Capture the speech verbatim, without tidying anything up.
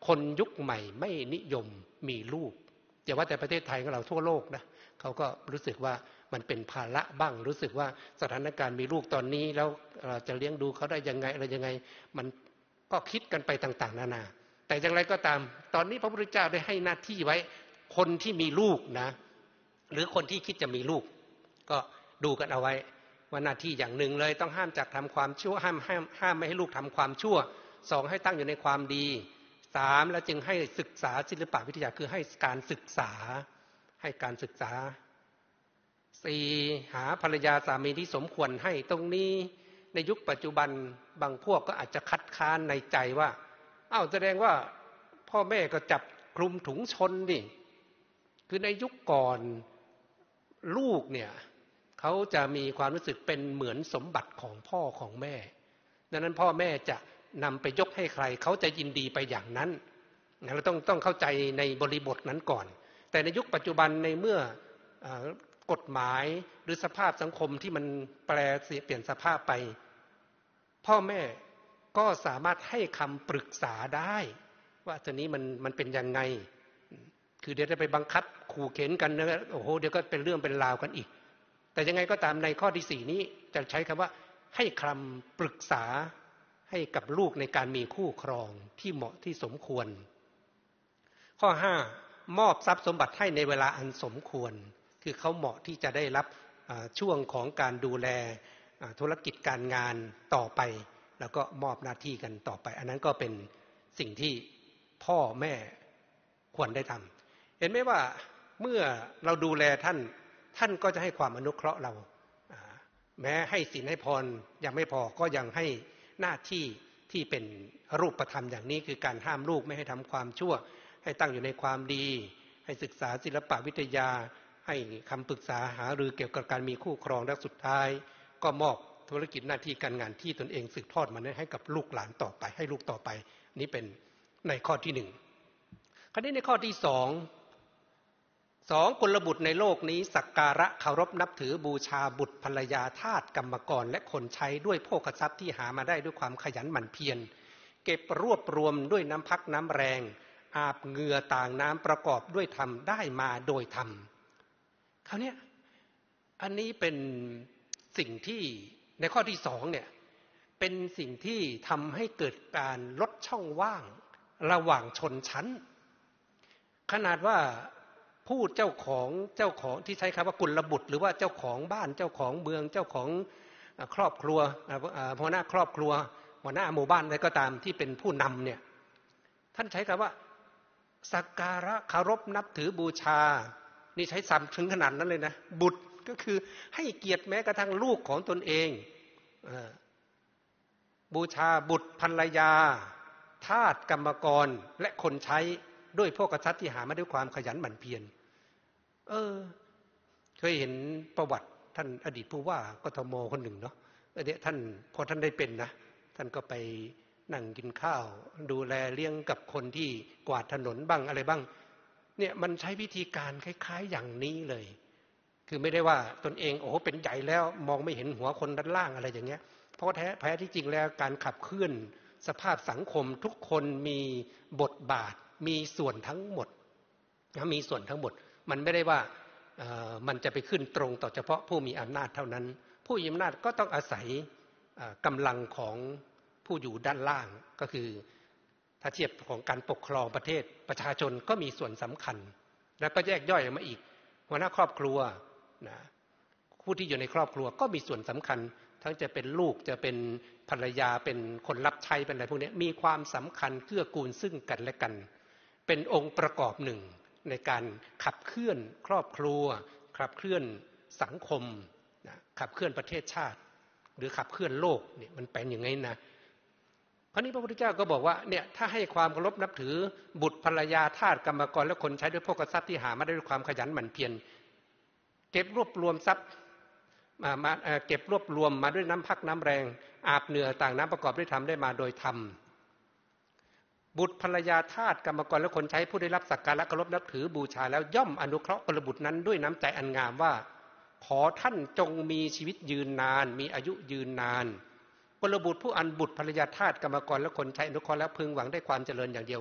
คนยุคใหม่ไม่นิยมมีลูกอย่าว่าแต่ประเทศไทยของเราทั่วโลกนะเขาก็รู้สึกว่ามันเป็นภาระบ้างรู้สึกว่าสถานการณ์มีลูกตอนนี้แล้วจะเลี้ยงดูเขาได้ยังไงอะไรยังไงมันก็คิดกันไปต่างๆนานาแต่อย่างไรก็ตามตอนนี้พระพุทธเจ้าได้ให้หน้าที่ไว้คนที่มีลูกนะหรือคนที่คิดจะมีลูกก็ดูกันเอาไว้ว่าหน้าที่อย่างหนึ่งเลยต้องห้ามจากทำความชั่วห้ามห้ามห้ามไม่ให้ลูกทำความชั่วสองให้ตั้งอยู่ในความดีสามแล้วจึงให้ศึกษาศิลปวิทยาคือให้การศึกษาให้การศึกษาสี่หาภรรยาสามีที่สมควรให้ตรงนี้ในยุคปัจจุบันบางพวกก็อาจจะคัดค้านในใจว่าอ้าวแสดงว่าพ่อแม่ก็จับคลุมถุงชนดิคือในยุคก่อนลูกเนี่ยเขาจะมีความรู้สึกเป็นเหมือนสมบัติของพ่อของแม่ดังนั้นพ่อแม่จะนำไปยกให้ใครเขาจะยินดีไปอย่างนั้นเราต้องต้องเข้าใจในบริบทนั้นก่อนแต่ในยุคปัจจุบันในเมื่อกฎหมายหรือสภาพสังคมที่มันแปลเปลี่ยนสภาพไปพ่อแม่ก็สามารถให้คำปรึกษาได้ว่าตอนนี้มันมันเป็นยังไงคือเดี๋ยวจะไปบังคับขู่เข็นกันนะโอ้โหเดี๋ยวก็เป็นเรื่องเป็นราวกันอีกแต่ยังไงก็ตามในข้อที่สี่นี้จะใช้คำว่าให้คำปรึกษาให้กับลูกในการมีคู่ครองที่เหมาะที่สมควรข้อห้ามอบทรัพย์สมบัติให้ในเวลาอันสมควรคือเขาเหมาะที่จะได้รับช่วงของการดูแลธุรกิจการงานต่อไปแล้วก็มอบหน้าที่กันต่อไปอันนั้นก็เป็นสิ่งที่พ่อแม่ควรได้ทำเห็นไหมว่าเมื่อเราดูแลท่านท่านก็จะให้ความอนุเคราะห์เราแม้ให้ศีลให้พรยังไม่พอก็ยังให้หน้าที่ที่เป็นรูปธรรมอย่างนี้คือการห้ามลูกไม่ให้ทำความชั่วให้ตั้งอยู่ในความดีให้ศึกษาศิลปวิทยาให้คำปรึกษาหารือเกี่ยวกับการมีคู่ครองและสุดท้ายก็มอบธุรกิจหน้าที่การงานที่ตนเองสืบทอดมาให้กับลูกหลานต่อไปให้ลูกต่อไปนี่เป็นในข้อที่หนึ่งคราวนี้ในข้อที่สองสองกุลบุตรในโลกนี้สักการะเคารพนับถือบูชาบุตรภรรยาทาสกรรมกรและคนใช้ด้วยโภคทรัพย์ที่หามาได้ด้วยความขยันหมั่นเพียรเก็บรวบรวมด้วยน้ำพักน้ำแรงอาบเหงื่อต่างน้ำประกอบด้วยธรรมได้มาโดยธรรมคราวนี้อันนี้เป็นสิ่งที่ในข้อที่สองเนี่ยเป็นสิ่งที่ทำให้เกิดการลดช่องว่างระหว่างชนชั้นขนาดว่าผู้เจ้าของเจ้าของที่ใช้คำว่ากุลบุตรหรือว่าเจ้าของบ้านเจ้าของเมืองเจ้าของครอบครัวหัวหน้าครอบครัวหัวหน้าหมู่บ้านอะไรก็ตามที่เป็นผู้นำเนี่ยท่านใช้คำว่าสักการะเคารพนับถือบูชานี่ใช้ซ้ำถึงขนาดนั้นเลยนะบุตรก็คือให้เกียรติแม้กระทั่งลูกของตนเองบูชาบุตรภรรยาทาสกรรมกรและคนใช้ด้วยพวกกษัตริย์ที่หามาด้วยความขยันหมั่นเพียรเออเคยเห็นประวัติท่านอดีตผู้ว่ากทมคนหนึ่งเนาะเนี่ยท่านพอท่านได้เป็นนะท่านก็ไปนั่งกินข้าวดูแลเลี้ยงกับคนที่กวาดถนนบ้างอะไรบ้างเนี่ยมันใช้วิธีการคล้ายๆอย่างนี้เลยคือไม่ได้ว่าตนเองโอ้โหเป็นใหญ่แล้วมองไม่เห็นหัวคนด้านล่างอะไรอย่างเงี้ยเพราะแท้แท้ที่จริงแล้วการขับเคลื่อนสภาพสังคมทุกคนมีบทบาทมีส่วนทั้งหมดมีส่วนทั้งหมดมันไม่ได้ว่ามันจะไปขึ้นตรงต่อเฉพาะผู้มีอำนาจเท่านั้นผู้มีอำนาจก็ต้องอาศัยกำลังของผู้อยู่ด้านล่างก็คือถ้าเทียบของการปกครองประเทศประชาชนก็มีส่วนสำคัญและก็แยกย่อยออกมาอีกหัวหน้าครอบครัวนะผู้ที่อยู่ในครอบครัวก็มีส่วนสำคัญทั้งจะเป็นลูกจะเป็นภรรยาเป็นคนรับใช้เป็นอะไรพวกนี้มีความสำคัญเกื้อกูลซึ่งกันและกันเป็นองค์ประกอบหนึ่งในการขับเคลื่อนครอบครัวขับเคลื่อนสังคมนะขับเคลื่อนประเทศชาติหรือขับเคลื่อนโลกเนี่ยมันเป็นอย่างนี้นะคราวนี้พระพุทธเจ้าก็บอกว่าเนี่ยถ้าให้ความเคารพนับถือบุตรภรรยาทาสกรรมกรและคนใช้ด้วยโภคทรัพย์ที่หามาได้ด้วยความขยันหมั่นเพียรเก็บรวบรวมทรัพย์มามาเก็บรวบรวมมาด้วยน้ำพักน้ำแรงอาบเหงื่อต่างน้ำประกอบด้วยธรรมได้มาโดยธรรมบุตรภรรยาทาสกรรมกรและคนใช้ผู้ได้รับสักการะเคารพนับถือบูชาแล้วย่อมอนุเคราะห์กุลบุตรนั้นด้วยน้ำใจอันงามว่าขอท่านจงมีชีวิตยืนนานมีอายุยืนนานกุลบุตรผู้อันบุตรภรรยาทาสกรรมกรและคนใช้อนุเคราะห์แล้วพึงหวังได้ความเจริญอย่างเดียว